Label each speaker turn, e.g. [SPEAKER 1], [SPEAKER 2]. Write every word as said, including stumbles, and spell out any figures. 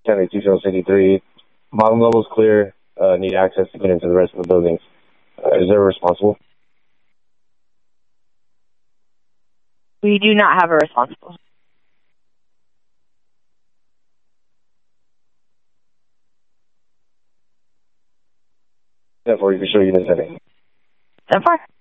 [SPEAKER 1] County two zero sixty-three. Bottom level is clear. Uh, need access to get into the rest of the buildings. Uh, is there a responsible?
[SPEAKER 2] We do not have a responsible.
[SPEAKER 1] Therefore, you can show unit setting.
[SPEAKER 2] So far.